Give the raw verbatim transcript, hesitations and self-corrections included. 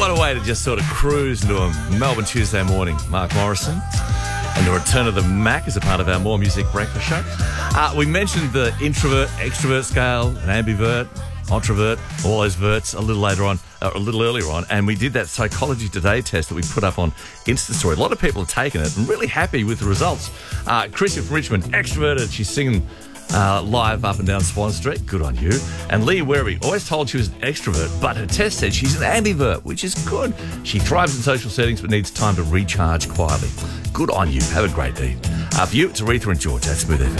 What a way to just sort of cruise into a Melbourne Tuesday morning. Mark Morrison and the return of the Mac as a part of our More Music Breakfast show. Uh, we mentioned the introvert, extrovert scale, an ambivert, introvert, all those verts a little later on, uh, a little earlier on, and we did that Psychology Today test that we put up on Insta Story. A lot of people have taken it and really happy with the results. Uh, Chrissy from Richmond, extroverted, she's singing uh, live up and down Swan Street. Good on you. And Leah Werribee, always told she was an extrovert, but her test said she's an ambivert, which is good. She thrives in social settings but needs time to recharge quietly. Good on you. Have a great day. Uh, for you, it's Aretha and George. That's Smooth F M.